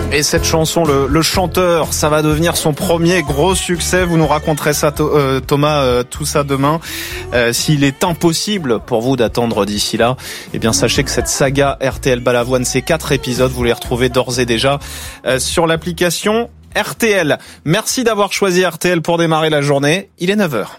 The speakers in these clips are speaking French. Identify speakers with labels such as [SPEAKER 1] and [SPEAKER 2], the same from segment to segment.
[SPEAKER 1] Et cette chanson, le chanteur, ça va devenir son premier gros succès. Vous nous raconterez ça, Thomas, tout ça demain. S'il est impossible pour vous d'attendre d'ici là, eh bien sachez que cette saga RTL Balavoine, ces 4 épisodes, vous les retrouvez d'ores et déjà sur l'application RTL. Merci d'avoir choisi RTL pour démarrer la journée. Il est 9h.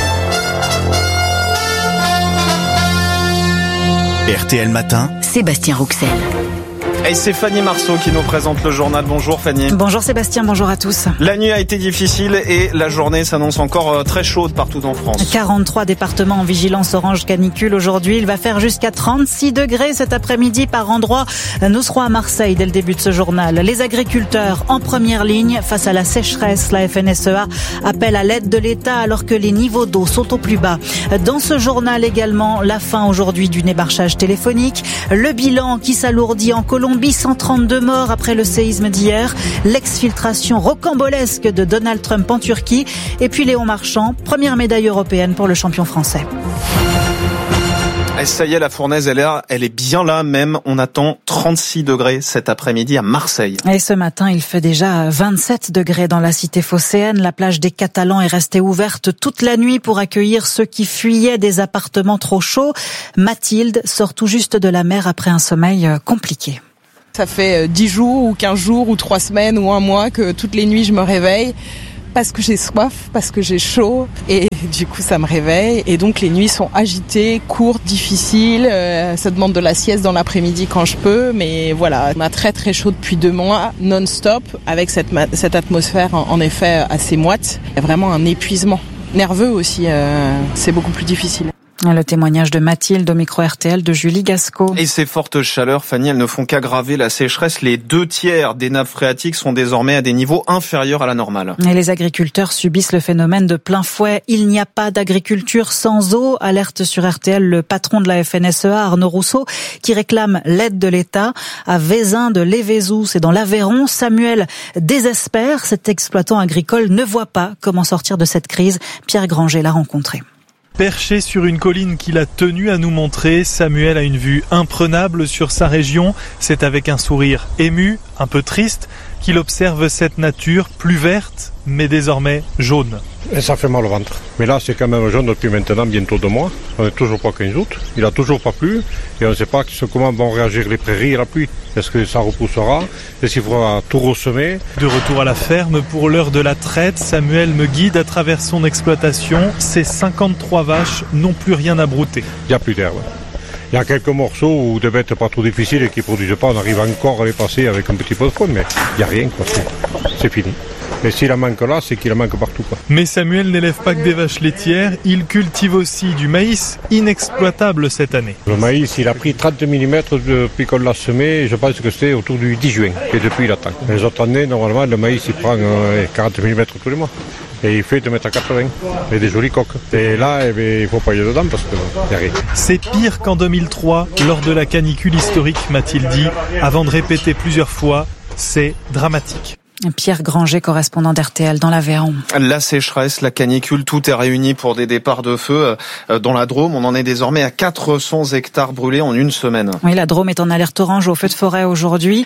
[SPEAKER 2] RTL Matin,
[SPEAKER 3] Sébastien Rouxel.
[SPEAKER 1] Et c'est Fanny Marceau qui nous présente le journal. Bonjour Fanny.
[SPEAKER 4] Bonjour Sébastien, bonjour à tous.
[SPEAKER 1] La nuit a été difficile et la journée s'annonce encore très chaude partout en France.
[SPEAKER 4] 43 départements en vigilance orange canicule aujourd'hui. Il va faire jusqu'à 36 degrés cet après-midi par endroit. Nous serons à Marseille dès le début de ce journal. Les agriculteurs en première ligne face à la sécheresse. La FNSEA appelle à l'aide de l'État alors que les niveaux d'eau sont au plus bas. Dans ce journal également, la fin aujourd'hui du démarchage téléphonique. Le bilan qui s'alourdit en Colombie. 132 morts après le séisme d'hier, l'exfiltration rocambolesque de Donald Trump en Turquie et puis Léon Marchand, première médaille européenne pour le champion français.
[SPEAKER 1] Et ça y est, la fournaise, elle est bien là même. On attend 36 degrés cet après-midi à Marseille.
[SPEAKER 4] Et ce matin, il fait déjà 27 degrés dans la cité phocéenne. La plage des Catalans est restée ouverte toute la nuit pour accueillir ceux qui fuyaient des appartements trop chauds. Mathilde sort tout juste de la mer après un sommeil compliqué.
[SPEAKER 5] Ça fait 10 jours ou 15 jours ou 3 semaines ou un mois que toutes les nuits je me réveille parce que j'ai soif, parce que j'ai chaud et du coup ça me réveille et donc les nuits sont agitées, courtes, difficiles, ça demande de la sieste dans l'après-midi quand je peux mais voilà, on a très très chaud depuis 2 mois, non-stop avec cette atmosphère en effet assez moite, il y a vraiment un épuisement nerveux aussi, c'est beaucoup plus difficile.
[SPEAKER 4] Le témoignage de Mathilde au micro RTL de Julie Gasco.
[SPEAKER 1] Et ces fortes chaleurs, Fanny, elles ne font qu'aggraver la sécheresse. Les 2/3 des nappes phréatiques sont désormais à des niveaux inférieurs à la normale.
[SPEAKER 4] Et les agriculteurs subissent le phénomène de plein fouet. Il n'y a pas d'agriculture sans eau. Alerte sur RTL le patron de la FNSEA, Arnaud Rousseau, qui réclame l'aide de l'État. À Vézin de Lévézou, c'est dans l'Aveyron. Samuel désespère. Cet exploitant agricole ne voit pas comment sortir de cette crise. Pierre Granger l'a rencontré.
[SPEAKER 6] Perché sur une colline qu'il a tenu à nous montrer, Samuel a une vue imprenable sur sa région. C'est avec un sourire ému, un peu triste, qu'il observe cette nature plus verte, mais désormais jaune.
[SPEAKER 7] Et ça fait mal au ventre. Mais là, c'est quand même jaune depuis maintenant bientôt 2 mois. On n'est toujours pas 15 août. Il n'a toujours pas plu. Et on ne sait pas comment vont réagir les prairies à la pluie. Est-ce que ça repoussera? Est-ce qu'il faudra tout ressemer?
[SPEAKER 6] De retour à la ferme pour l'heure de la traite, Samuel me guide à travers son exploitation. Ses 53 vaches n'ont plus rien à brouter.
[SPEAKER 7] Il n'y a plus d'herbe. Il y a quelques morceaux ou des bêtes pas trop difficiles et qui ne produisent pas. On arrive encore à les passer avec un petit peu de faune, mais il n'y a rien, quoi. C'est fini. Mais s'il en manque là, c'est qu'il en manque partout, quoi.
[SPEAKER 6] Mais Samuel n'élève pas que des vaches laitières, il cultive aussi du maïs inexploitable cette année.
[SPEAKER 7] Le maïs, il a pris 30 mm depuis qu'on l'a semé, je pense que c'était autour du 10 juin, et depuis il attend. Les autres années, normalement, le maïs, il prend 40 mm tous les mois. Et il fait 2,80 m. Et des jolis coques. Et là, il ne faut pas y aller dedans parce qu'il n'y a rien.
[SPEAKER 6] C'est pire qu'en 2003, lors de la canicule historique, m'a-t-il dit. Avant de répéter plusieurs fois, c'est dramatique.
[SPEAKER 4] Pierre Granger, correspondant d'RTL dans l'Aveyron.
[SPEAKER 1] La sécheresse, la canicule, tout est réuni pour des départs de feu. Dans la Drôme, on en est désormais à 400 hectares brûlés en une semaine.
[SPEAKER 4] Oui, la Drôme est en alerte orange au feu de forêt aujourd'hui.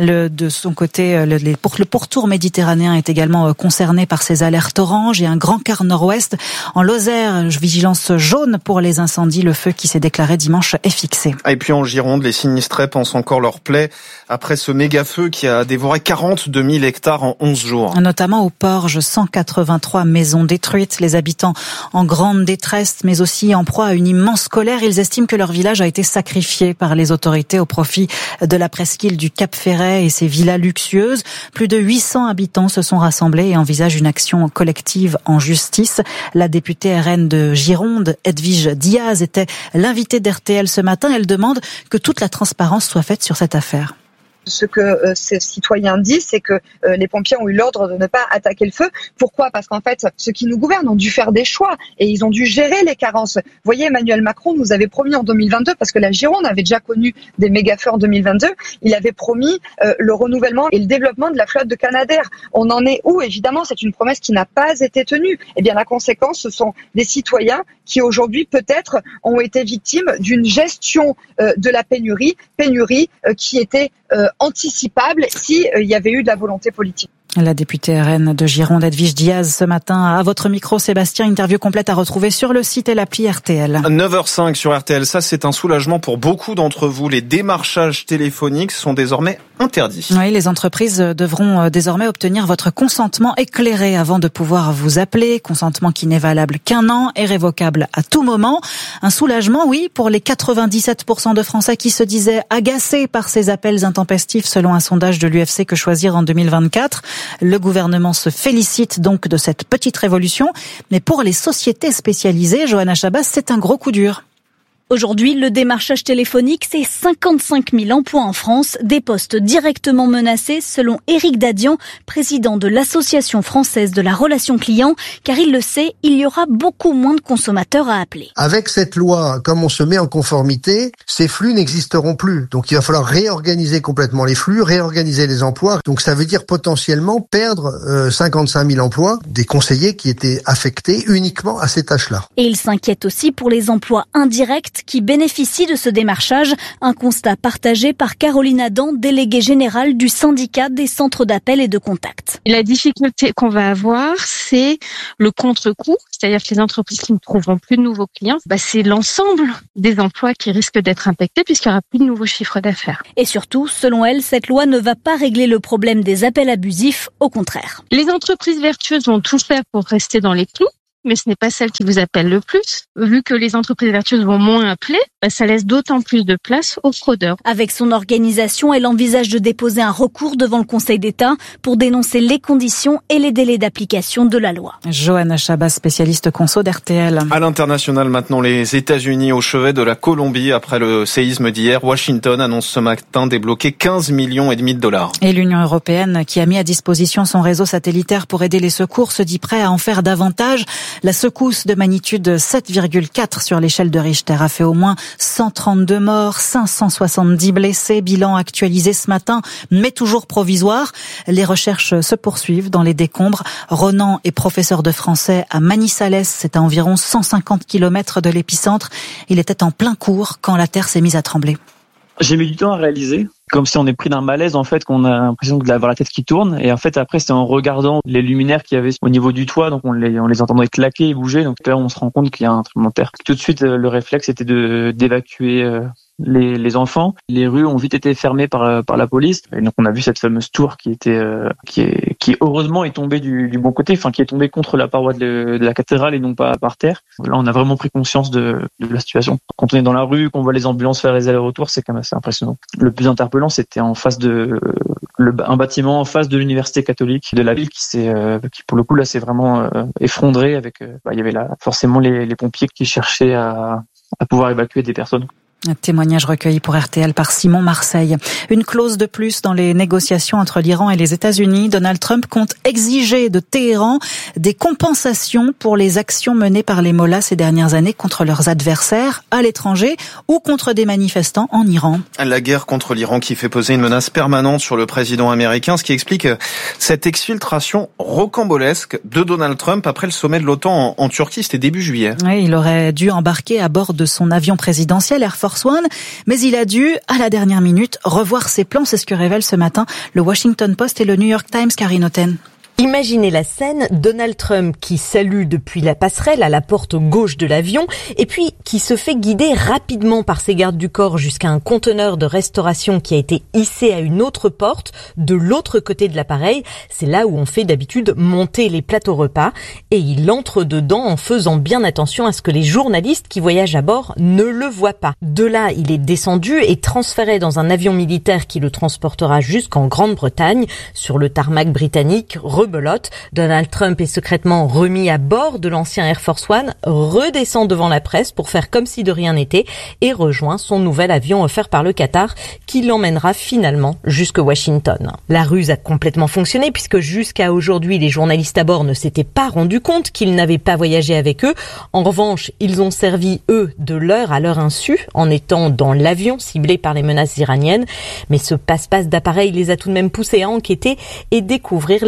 [SPEAKER 4] De son côté, le pourtour méditerranéen est également concerné par ces alertes oranges. Il y a un grand quart nord-ouest. En Lozère, vigilance jaune pour les incendies. Le feu qui s'est déclaré dimanche est fixé.
[SPEAKER 1] Et puis en Gironde, les sinistrés pensent encore leur plaie après ce méga feu qui a dévoré 42 000 hectares en 11 jours.
[SPEAKER 4] Notamment au Porge, 183 maisons détruites, les habitants en grande détresse, mais aussi en proie à une immense colère. Ils estiment que leur village a été sacrifié par les autorités au profit de la presqu'île du Cap Ferret et ses villas luxueuses. Plus de 800 habitants se sont rassemblés et envisagent une action collective en justice. La députée RN de Gironde, Edwige Diaz, était l'invitée d'RTL ce matin. Elle demande que toute la transparence soit faite sur cette affaire.
[SPEAKER 8] Ce que ces citoyens disent, c'est que les pompiers ont eu l'ordre de ne pas attaquer le feu. Pourquoi ? Parce qu'en fait, ceux qui nous gouvernent ont dû faire des choix et ils ont dû gérer les carences. Vous voyez, Emmanuel Macron nous avait promis en 2022, parce que la Gironde avait déjà connu des méga-feux en 2022, il avait promis le renouvellement et le développement de la flotte de Canadair. On en est où ? Évidemment, c'est une promesse qui n'a pas été tenue. Eh bien, la conséquence, ce sont des citoyens qui aujourd'hui, peut-être, ont été victimes d'une gestion de la pénurie qui était anticipable si il y avait eu de la volonté politique.
[SPEAKER 4] La députée RN de Gironde, Edwige Diaz, ce matin, à votre micro, Sébastien. Interview complète à retrouver sur le site et l'appli RTL.
[SPEAKER 1] 9h05 sur RTL, ça c'est un soulagement pour beaucoup d'entre vous. Les démarchages téléphoniques sont désormais interdits.
[SPEAKER 4] Oui, les entreprises devront désormais obtenir votre consentement éclairé avant de pouvoir vous appeler. Consentement qui n'est valable qu'1 an et révocable à tout moment. Un soulagement, oui, pour les 97% de Français qui se disaient agacés par ces appels intempestifs selon un sondage de l'UFC Que Choisir en 2024. Le gouvernement se félicite donc de cette petite révolution. Mais pour les sociétés spécialisées, Johanna Chabas, c'est un gros coup dur.
[SPEAKER 3] Aujourd'hui, le démarchage téléphonique, c'est 55 000 emplois en France, des postes directement menacés, selon Éric Dadian, président de l'Association française de la relation client, car il le sait, il y aura beaucoup moins de consommateurs à appeler.
[SPEAKER 9] Avec cette loi, comme on se met en conformité, ces flux n'existeront plus. Donc il va falloir réorganiser complètement les flux, réorganiser les emplois. Donc ça veut dire potentiellement perdre 55 000 emplois, des conseillers qui étaient affectés uniquement à ces tâches-là.
[SPEAKER 3] Et il s'inquiète aussi pour les emplois indirects qui bénéficient de ce démarchage. Un constat partagé par Caroline Adam, déléguée générale du syndicat des centres d'appel et de contact.
[SPEAKER 10] La difficulté qu'on va avoir, c'est le contre-coup, c'est-à-dire que les entreprises qui ne trouveront plus de nouveaux clients, c'est l'ensemble des emplois qui risquent d'être impactés puisqu'il n'y aura plus de nouveaux chiffres d'affaires.
[SPEAKER 3] Et surtout, selon elle, cette loi ne va pas régler le problème des appels abusifs, au contraire.
[SPEAKER 10] Les entreprises vertueuses vont tout faire pour rester dans les clous, mais ce n'est pas celle qui vous appelle le plus. Vu que les entreprises vertueuses vont moins appeler, ça laisse d'autant plus de place aux fraudeurs.
[SPEAKER 3] Avec son organisation, elle envisage de déposer un recours devant le Conseil d'État pour dénoncer les conditions et les délais d'application de la loi.
[SPEAKER 4] Johanna Chabas, spécialiste conso d'RTL.
[SPEAKER 1] À l'international maintenant, les États-Unis au chevet de la Colombie après le séisme d'hier. Washington annonce ce matin débloquer 15,5 millions de dollars.
[SPEAKER 4] Et l'Union européenne, qui a mis à disposition son réseau satellitaire pour aider les secours, se dit prêt à en faire davantage. La secousse de magnitude 7,4 sur l'échelle de Richter a fait au moins 132 morts, 570 blessés, bilan actualisé ce matin, mais toujours provisoire. Les recherches se poursuivent dans les décombres. Ronan est professeur de français à Manizales, c'est à environ 150 km de l'épicentre. Il était en plein cours quand la terre s'est mise à trembler.
[SPEAKER 11] J'ai mis du temps à réaliser, comme si on est pris d'un malaise en fait, qu'on a l'impression d'avoir la tête qui tourne. Et en fait après c'est en regardant les luminaires qu'il y avait au niveau du toit, donc on les entendait claquer et bouger. Donc là on se rend compte qu'il y a un tremblement de terre. Tout de suite le réflexe était d'évacuer les enfants. Les rues ont vite été fermées par la police. Et donc on a vu cette fameuse tour qui heureusement est tombée du bon côté, enfin qui est tombée contre la paroi de la cathédrale et non pas par terre. Là on a vraiment pris conscience de la situation. Quand on est dans la rue, qu'on voit les ambulances faire les allers-retours, c'est quand même assez impressionnant. Le plus interpellant, c'était en face un bâtiment en face de l'université catholique de la ville qui pour le coup là s'est vraiment effondré avec il y avait là forcément les pompiers qui cherchaient à pouvoir évacuer des personnes.
[SPEAKER 4] Un témoignage recueilli pour RTL par Simon Marseille. Une clause de plus dans les négociations entre l'Iran et les États-Unis. Donald Trump compte exiger de Téhéran des compensations pour les actions menées par les mollahs ces dernières années contre leurs adversaires à l'étranger ou contre des manifestants en Iran.
[SPEAKER 1] La guerre contre l'Iran qui fait peser une menace permanente sur le président américain, ce qui explique cette exfiltration rocambolesque de Donald Trump après le sommet de l'OTAN en Turquie, c'était début juillet.
[SPEAKER 4] Oui, il aurait dû embarquer à bord de son avion présidentiel Air Force One, mais il a dû, à la dernière minute, revoir ses plans. C'est ce que révèlent ce matin le Washington Post et le New York Times. Karine Oten.
[SPEAKER 12] Imaginez la scène, Donald Trump qui salue depuis la passerelle à la porte gauche de l'avion et puis qui se fait guider rapidement par ses gardes du corps jusqu'à un conteneur de restauration qui a été hissé à une autre porte de l'autre côté de l'appareil. C'est là où on fait d'habitude monter les plateaux repas et il entre dedans en faisant bien attention à ce que les journalistes qui voyagent à bord ne le voient pas. De là, il est descendu et transféré dans un avion militaire qui le transportera jusqu'en Grande-Bretagne. Sur le tarmac britannique, belote. Donald Trump est secrètement remis à bord de l'ancien Air Force One, redescend devant la presse pour faire comme si de rien n'était et rejoint son nouvel avion offert par le Qatar qui l'emmènera finalement jusque Washington. La ruse a complètement fonctionné puisque jusqu'à aujourd'hui, les journalistes à bord ne s'étaient pas rendus compte qu'ils n'avaient pas voyagé avec eux. En revanche, ils ont servi, eux, de l'heure à leur insu en étant dans l'avion ciblé par les menaces iraniennes. Mais ce passe-passe d'appareil les a tout de même poussés à enquêter et découvrir les dessous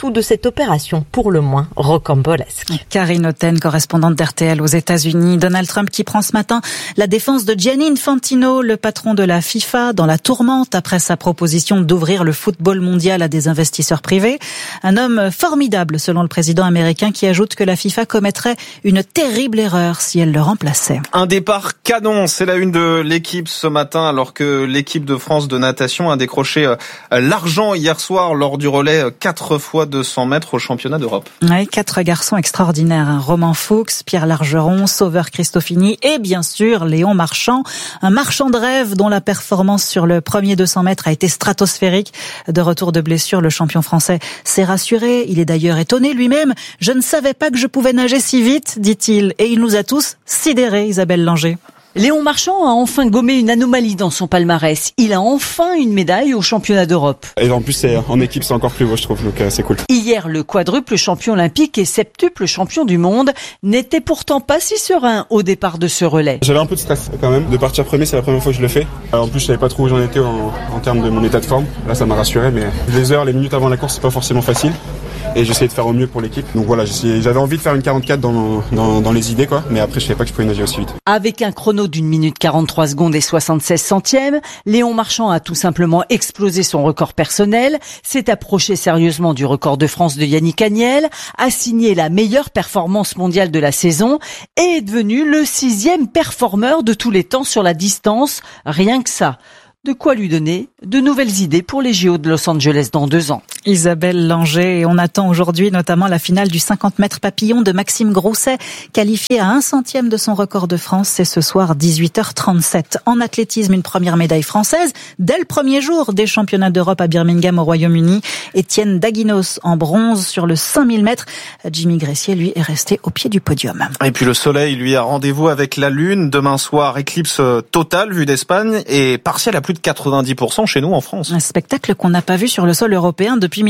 [SPEAKER 12] surtout de cette opération pour le moins rocambolesque.
[SPEAKER 4] Karine Otten, correspondante d'RTL aux États-Unis. Donald Trump qui prend ce matin la défense de Gianni Infantino, le patron de la FIFA, dans la tourmente après sa proposition d'ouvrir le football mondial à des investisseurs privés. Un homme formidable selon le président américain qui ajoute que la FIFA commettrait une terrible erreur si elle le remplaçait.
[SPEAKER 1] Un départ canon, c'est la une de l'équipe ce matin alors que l'équipe de France de natation a décroché l'argent hier soir lors du relais 4 fois 200 mètres au championnat d'Europe.
[SPEAKER 4] Oui, 4 garçons extraordinaires, Romain Fuchs, Pierre Largeron, Sauveur Christofini et bien sûr Léon Marchand, un marchand de rêve dont la performance sur le premier 200 mètres a été stratosphérique. De retour de blessure, le champion français s'est rassuré, il est d'ailleurs étonné lui-même. « Je ne savais pas que je pouvais nager si vite », dit-il, et il nous a tous sidérés, Isabelle Langer.
[SPEAKER 13] Léon Marchand a enfin gommé une anomalie dans son palmarès. Il a enfin une médaille au championnat d'Europe.
[SPEAKER 14] Et en plus, en équipe, c'est encore plus beau, je trouve, donc c'est cool.
[SPEAKER 13] Hier, le quadruple champion olympique et septuple champion du monde n'était pourtant pas si serein au départ de ce relais.
[SPEAKER 14] J'avais un peu de stress quand même. De partir premier, c'est la première fois que je le fais. En plus, je savais pas trop où j'en étais en termes de mon état de forme. Là, ça m'a rassuré, mais les minutes avant la course, c'est pas forcément facile. Et j'essayais de faire au mieux pour l'équipe. Donc voilà, j'avais envie de faire une 44 dans les idées, quoi. Mais après, je savais pas que je pouvais nager aussi vite.
[SPEAKER 13] Avec un chrono d'1 minute 43 secondes et 76 centièmes, Léon Marchand a tout simplement explosé son record personnel, s'est approché sérieusement du record de France de Yannick Agnel, a signé la meilleure performance mondiale de la saison et est devenu le 6e performeur de tous les temps sur la distance. Rien que ça. De quoi lui donner de nouvelles idées pour les JO de Los Angeles dans 2 ans.
[SPEAKER 4] Isabelle Langer, et on attend aujourd'hui notamment la finale du 50 mètres papillon de Maxime Grousset, qualifié à 1 centième de son record de France. C'est ce soir 18h37. En athlétisme, une première médaille française dès le premier jour des championnats d'Europe à Birmingham au Royaume-Uni. Étienne Daguinos en bronze sur le 5000 mètres. Jimmy Gressier, lui, est resté au pied du podium.
[SPEAKER 1] Et puis le soleil, lui, a rendez-vous avec la lune. Demain soir, éclipse totale vue d'Espagne et partielle à plus de 90% chez nous en France.
[SPEAKER 4] Un spectacle qu'on n'a pas vu sur le sol européen depuis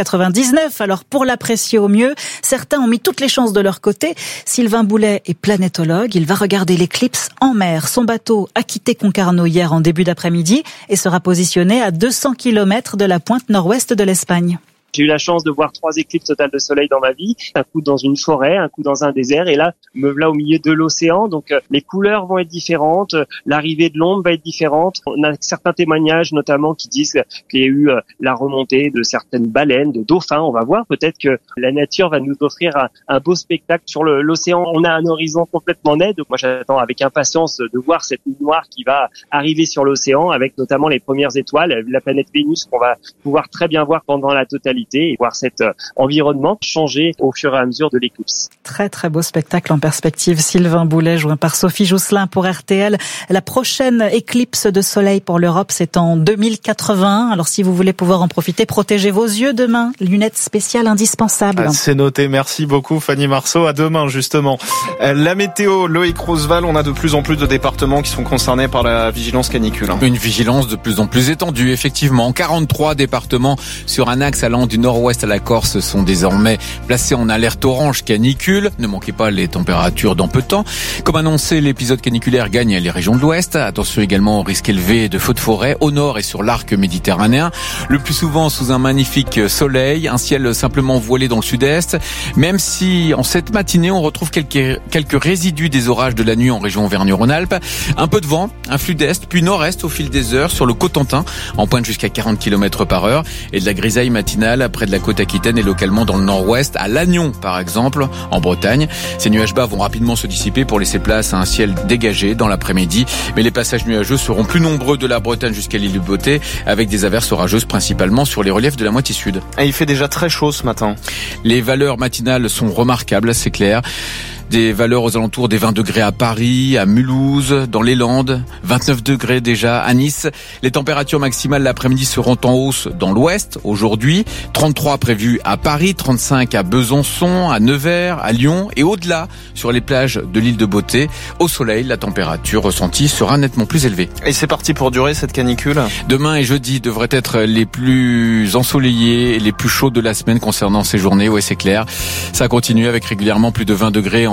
[SPEAKER 4] 1999. Alors pour l'apprécier au mieux, certains ont mis toutes les chances de leur côté. Sylvain Boulet est planétologue, il va regarder l'éclipse en mer. Son bateau a quitté Concarneau hier en début d'après-midi et sera positionné à 200 km de la pointe nord-ouest de l'Espagne.
[SPEAKER 15] J'ai eu la chance de voir 3 éclipses totales de soleil dans ma vie. Un coup dans une forêt, un coup dans un désert, et là, me voilà au milieu de l'océan. Donc, les couleurs vont être différentes, l'arrivée de l'ombre va être différente. On a certains témoignages, notamment, qui disent qu'il y a eu la remontée de certaines baleines, de dauphins. On va voir, peut-être que la nature va nous offrir un beau spectacle sur l'océan. On a un horizon complètement net. Donc, moi, j'attends avec impatience de voir cette nuit noire qui va arriver sur l'océan, avec notamment les premières étoiles, la planète Vénus, qu'on va pouvoir très bien voir pendant la totalité, et voir cet environnement changer au fur et à mesure de l'éclipse.
[SPEAKER 4] Très très beau spectacle en perspective. Sylvain Boulet, joint par Sophie Jousselin pour RTL. La prochaine éclipse de soleil pour l'Europe, c'est en 2080. Alors si vous voulez pouvoir en profiter, protégez vos yeux demain. Lunettes spéciales indispensables.
[SPEAKER 1] C'est noté. Merci beaucoup Fanny Marceau. À demain justement. La météo, Loïc Roosevelt, on a de plus en plus de départements qui sont concernés par la vigilance canicule.
[SPEAKER 16] Une vigilance de plus en plus étendue, effectivement. 43 départements sur un axe allant du nord-ouest à la Corse sont désormais placés en alerte orange canicule. Ne manquez pas les températures dans peu de temps. Comme annoncé, l'épisode caniculaire gagne les régions de l'ouest. Attention également au risque élevé de feux de forêt au nord et sur l'arc méditerranéen. Le plus souvent sous un magnifique soleil, un ciel simplement voilé dans le sud-est. Même si en cette matinée, on retrouve quelques résidus des orages de la nuit en région Auvergne-Rhône-Alpes. Un peu de vent, un flux d'est, puis nord-est au fil des heures sur le Cotentin, en pointe jusqu'à 40 km/h. Et de la grisaille matinale près de la côte aquitaine et localement dans le nord-ouest, à Lannion par exemple, en Bretagne. Ces nuages bas vont rapidement se dissiper pour laisser place à un ciel dégagé dans l'après-midi. Mais les passages nuageux seront plus nombreux de la Bretagne jusqu'à l'île de Beauté, avec des averses orageuses principalement sur les reliefs de la moitié sud.
[SPEAKER 1] Et il fait déjà très chaud ce matin.
[SPEAKER 16] Les valeurs matinales sont remarquables, c'est clair. Des valeurs aux alentours des 20 degrés à Paris, à Mulhouse, dans les Landes, 29 degrés déjà à Nice. Les températures maximales l'après-midi seront en hausse dans l'ouest aujourd'hui. 33 prévus à Paris, 35 à Besançon, à Nevers, à Lyon et au-delà sur les plages de l'île de Beauté. Au soleil, la température ressentie sera nettement plus élevée.
[SPEAKER 1] Et c'est parti pour durer cette canicule ?
[SPEAKER 16] Demain et jeudi devraient être les plus ensoleillés et les plus chauds de la semaine concernant ces journées. Ouais, c'est clair. Ça continue avec régulièrement plus de 20 degrés en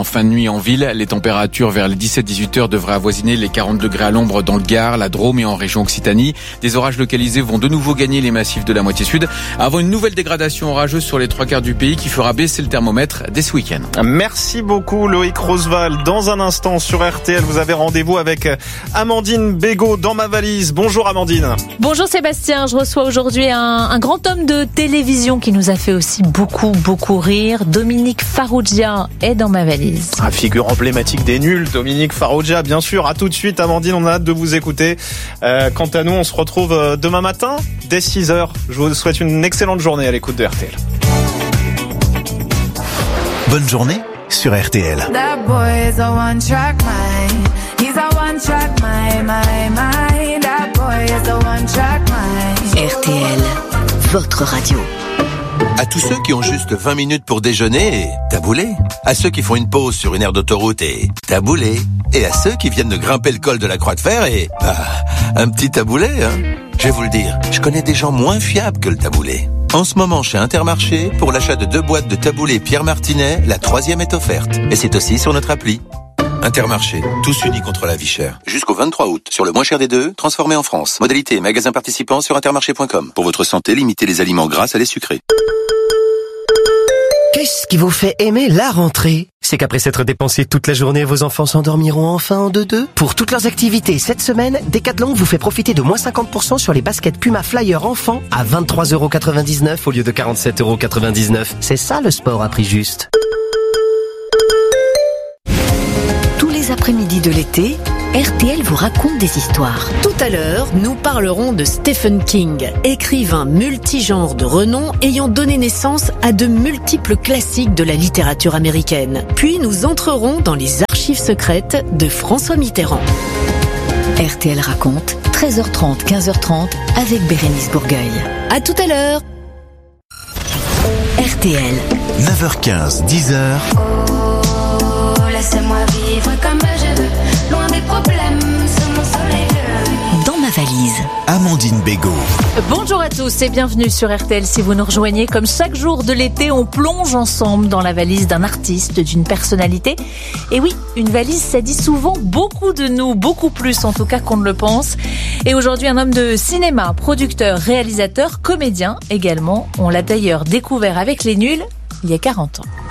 [SPEAKER 16] fin de nuit en ville. Les températures vers les 17-18 heures devraient avoisiner les 40 degrés à l'ombre dans le Gard, la Drôme et en région Occitanie. Des orages localisés vont de nouveau gagner les massifs de la moitié sud avant une nouvelle dégradation orageuse sur les 3/4 du pays qui fera baisser le thermomètre dès ce week-end.
[SPEAKER 1] Merci beaucoup Loïc Roosevelt. Dans un instant sur RTL, vous avez rendez-vous avec Amandine Bégaud dans ma valise. Bonjour Amandine.
[SPEAKER 17] Bonjour Sébastien, je reçois aujourd'hui un grand homme de télévision qui nous a fait aussi beaucoup rire. Dominique Farrugia est dans ma valise.
[SPEAKER 1] Figure emblématique des nuls, Dominique Farrugia, bien sûr. À tout de suite Amandine, on a hâte de vous écouter. Quant à nous, on se retrouve demain matin dès 6h. Je vous souhaite une excellente journée à l'écoute de RTL.
[SPEAKER 2] Bonne journée sur RTL.
[SPEAKER 18] That boy is a one-track mind. He's a one-track mind. That boy is a one-track mind.
[SPEAKER 19] RTL, votre radio.
[SPEAKER 20] À tous ceux qui ont juste 20 minutes pour déjeuner, taboulé. À ceux qui font une pause sur une aire d'autoroute et taboulé. Et à ceux qui viennent de grimper le col de la Croix de Fer et un petit taboulé, hein. Je vais vous le dire, je connais des gens moins fiables que le taboulé. En ce moment, chez Intermarché, pour l'achat de 2 boîtes de taboulé Pierre Martinet, la 3e est offerte. Et c'est aussi sur notre appli. Intermarché, tous unis contre la vie chère. Jusqu'au 23 août, sur le moins cher des deux, transformé en France. Modalité, magasin participant sur intermarché.com. Pour votre santé, limitez les aliments gras à les sucrés.
[SPEAKER 21] Qu'est-ce qui vous fait aimer la rentrée ? C'est qu'après s'être dépensé toute la journée, vos enfants s'endormiront enfin en 2-2 ? Pour toutes leurs activités cette semaine, Decathlon vous fait profiter de moins 50% sur les baskets Puma Flyer enfants à 23,99€ au lieu de 47,99€. C'est ça le sport à prix juste.
[SPEAKER 19] Tous les après-midi de l'été, RTL vous raconte des histoires.
[SPEAKER 22] Tout à l'heure, nous parlerons de Stephen King, écrivain multigenre de renom ayant donné naissance à de multiples classiques de la littérature américaine. Puis nous entrerons dans les archives secrètes de François Mitterrand.
[SPEAKER 19] RTL raconte, 13h30, 15h30 avec Bérénice Bourgueil.
[SPEAKER 22] À tout à l'heure.
[SPEAKER 19] RTL.
[SPEAKER 2] 9h15, 10h.
[SPEAKER 18] Oh, laissez-moi vivre comme je veux, loin des problèmes, sous mon soleil bleu.
[SPEAKER 19] Dans ma valise.
[SPEAKER 2] Amandine Bégaud.
[SPEAKER 17] Bonjour à tous et bienvenue sur RTL. Si vous nous rejoignez, comme chaque jour de l'été, on plonge ensemble dans la valise d'un artiste, d'une personnalité. Et oui, une valise, ça dit souvent beaucoup de nous, beaucoup plus en tout cas qu'on ne le pense. Et aujourd'hui, un homme de cinéma, producteur, réalisateur, comédien également. On l'a d'ailleurs découvert avec Les Nuls il y a 40 ans.